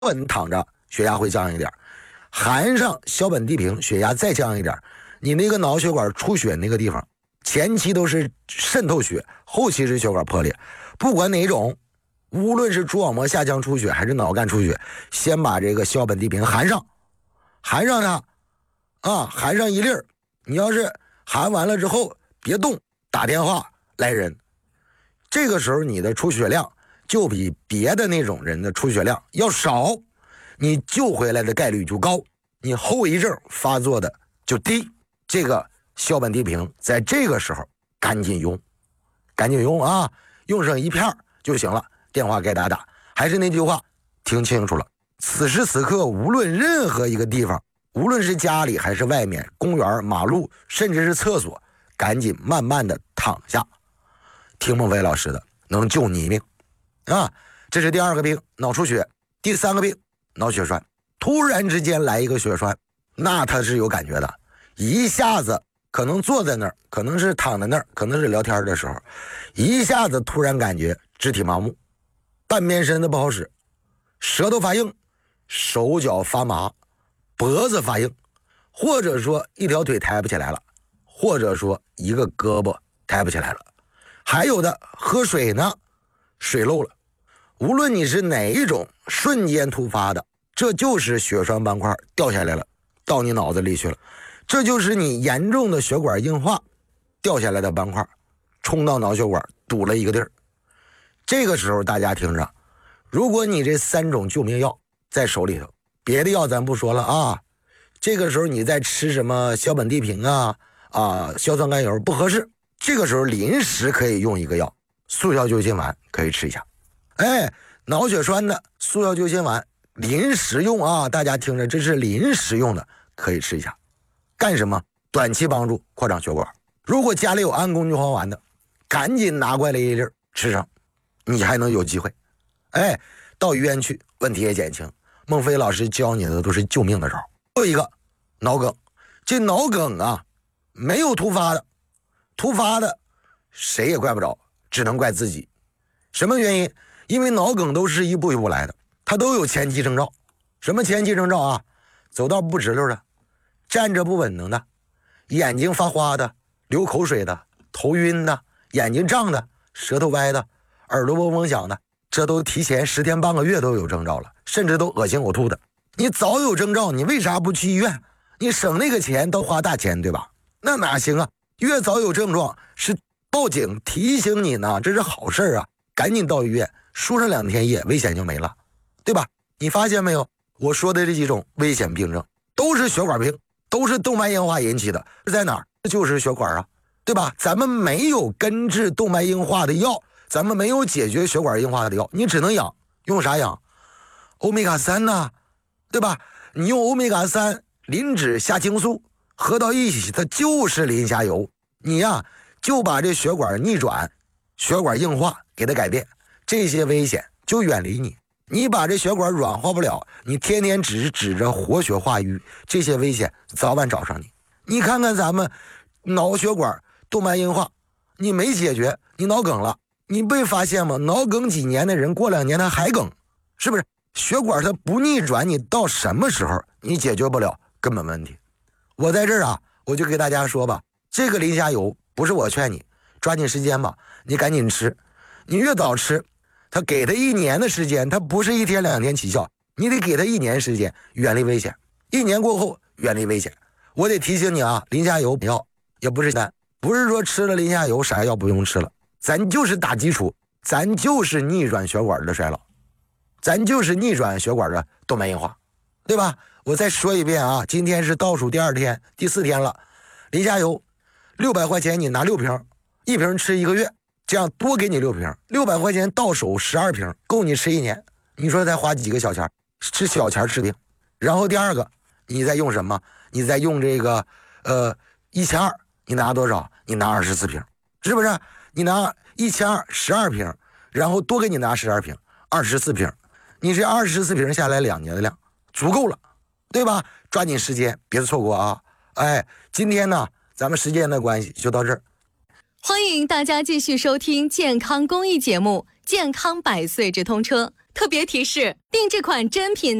稳躺着，血压会降一点，含上硝苯地平，血压再降一点，你那个脑血管出血那个地方，前期都是渗透血，后期是血管破裂。不管哪种，无论是主网膜下腔出血还是脑干出血，先把这个硝苯地平含上它啊，含上一粒儿。你要是含完了之后别动，打电话来人，这个时候你的出血量就比别的那种人的出血量要少，你救回来的概率就高，你后遗症发作的就低。这个硝苯地平在这个时候赶紧用啊，用上一片就行了。电话该打，还是那句话，听清楚了，此时此刻无论任何一个地方，无论是家里还是外面，公园、马路，甚至是厕所，赶紧慢慢的躺下，听孟非老师的，能救你一命啊！这是第二个病，脑出血。第三个病，脑血栓。突然之间来一个血栓，那他是有感觉的，一下子可能坐在那儿，可能是躺在那儿，可能是聊天的时候，一下子突然感觉肢体麻木，半边身子不好使，舌头发硬，手脚发麻，脖子发硬，或者说一条腿抬不起来了，或者说一个胳膊抬不起来了，还有的喝水呢，水漏了。无论你是哪一种瞬间突发的，这就是血栓斑块掉下来了，到你脑子里去了，这就是你严重的血管硬化掉下来的斑块冲到脑血管堵了一个地儿。这个时候大家听着，如果你这3种救命药在手里头，别的药咱不说了啊，这个时候你再吃什么硝苯地平硝酸甘油不合适，这个时候临时可以用一个药，速效救心丸可以吃一下。脑血栓的速效救心丸临时用啊，大家听着，这是临时用的，可以吃一下。干什么？短期帮助扩张血管。如果家里有安宫牛黄丸的，赶紧拿过来一粒吃上，你还能有机会。到医院去，问题也减轻。孟非老师教你的都是救命的招。还有一个脑梗，这脑梗啊，没有突发的谁也怪不着，只能怪自己。什么原因？因为脑梗都是一步一步来的，它都有前期征兆。什么前期征兆啊？走道不直溜的，站着不稳当的，眼睛发花的，流口水的，头晕的，眼睛胀的，舌头歪的，耳朵嗡嗡响的，这都提前10天半个月都有征兆了，甚至都恶心呕吐的。你早有征兆，你为啥不去医院？你省那个钱都花大钱，对吧？那哪行啊？越早有症状是报警提醒你呢，这是好事啊，赶紧到医院，输上2天液，危险就没了，对吧？你发现没有？我说的这几种危险病症都是血管病，都是动脉硬化引起的，是在哪儿？就是血管啊，对吧？咱们没有根治动脉硬化的药，咱们没有解决血管硬化的药，你只能养。用啥养？欧米伽3呢，对吧？你用欧米伽3、磷脂、虾青素合到一起，它就是磷虾油。你呀，就把这血管逆转、血管硬化给它改变，这些危险就远离你。你把这血管软化不了，你天天只是指着活血化瘀，这些危险早晚找上你。你看看咱们脑血管动脉硬化，你没解决，你脑梗了，你没发现吗？脑梗几年的人过2年他还梗，是不是？血管它不逆转，你到什么时候你解决不了根本问题。我在这儿啊，我就给大家说吧，这个磷虾油不是我劝你，抓紧时间吧，你赶紧吃，你越早吃，他给他1年的时间，他不是1天2天起效，你得给他1年时间，远离危险。1年过后远离危险。我得提醒你啊，磷虾油药也不是单，不是说吃了磷虾油啥药不用吃了，咱就是打基础，咱就是逆转血管的衰老，咱就是逆转血管的动脉硬化，对吧？我再说一遍啊，今天是倒数第2天、第4天了。磷虾油600块钱，你拿6瓶，1瓶吃1个月，这样多给你6瓶，600块钱到手12瓶，够你吃1年。你说再花几个小钱，吃小钱治病。然后第二个，你再用什么？你再用这个1200，你拿多少？你拿24瓶，是不是？你拿1200，12瓶，然后多给你拿12瓶，24瓶，你这24瓶下来2年的量足够了，对吧？抓紧时间，别错过啊！今天呢，咱们时间的关系就到这儿。 欢迎大家继续收听健康公益节目《健康百岁直通车》， 特别提示：定这款真品